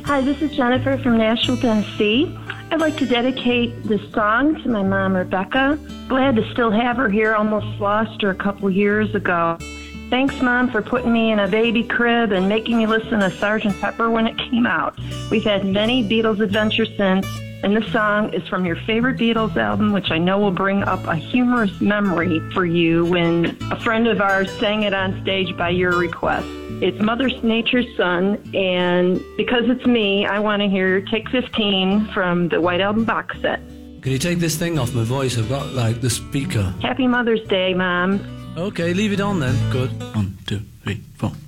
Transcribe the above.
Hi, this is Jennifer from Nashville, Tennessee. I'd like to dedicate this song to my mom, Rebecca. Glad to still have her here. Almost lost her a couple years ago. Thanks, Mom, for putting me in a baby crib and making me listen to Sgt. Pepper when it came out. We've had many Beatles adventures since, and this song is from your favorite Beatles album, which I know will bring up a humorous memory for you when a friend of ours sang it on stage by your request. It's Mother Nature's Son, and because it's me, I want to hear Take 15 from the White Album box set. Can you take this thing off my voice? I've got, the speaker. Happy Mother's Day, Mom. Okay, leave it on then. Good. 1, 2, 3, 4.